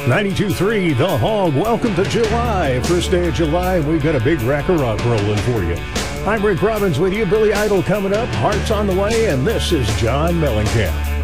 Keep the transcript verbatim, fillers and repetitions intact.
ninety-two three The Hog. Welcome to July. First day of July, and we've got a big rack of rock rolling for you. I'm Rick Robbins with you. Billy Idol coming up. Hearts on the way, and this is John Mellencamp.